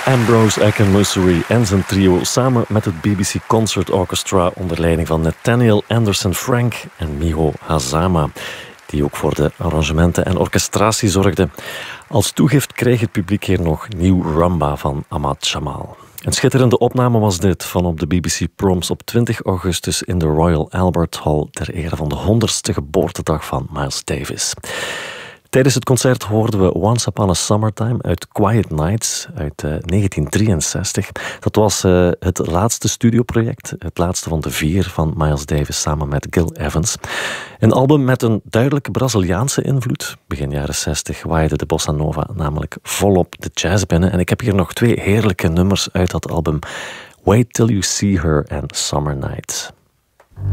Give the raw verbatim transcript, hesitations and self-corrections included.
Ambrose Akinmussery en zijn trio samen met het B B C Concert Orchestra onder leiding van Nathaniel Anderson Frank en Miho Hazama, die ook voor de arrangementen en orchestratie zorgde. Als toegift kreeg het publiek hier nog Nieuw Rumba van Ahmad Jamal. Een schitterende opname was dit van op de B B C Proms op twintig augustus in de Royal Albert Hall ter ere van de honderdste geboortedag van Miles Davis. Tijdens het concert hoorden we Once Upon a Summertime uit Quiet Nights uit uh, negentien drieënzestig. Dat was uh, het laatste studioproject, het laatste van de vier van Miles Davis samen met Gil Evans. Een album met een duidelijke Braziliaanse invloed. Begin jaren zestig waaide de bossa nova namelijk volop de jazz binnen. En ik heb hier nog twee heerlijke nummers uit dat album. Wait Till You See Her en Summer Night.